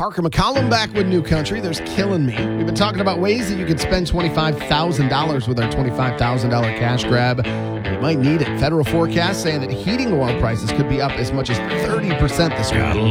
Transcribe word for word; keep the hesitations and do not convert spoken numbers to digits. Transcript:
Parker McCollum back with New Country. There's Killing Me. We've been talking about ways that you can spend twenty-five thousand dollars with our twenty-five thousand dollars cash grab. You might need it. Federal forecast saying that heating oil prices could be up as much as thirty percent this week.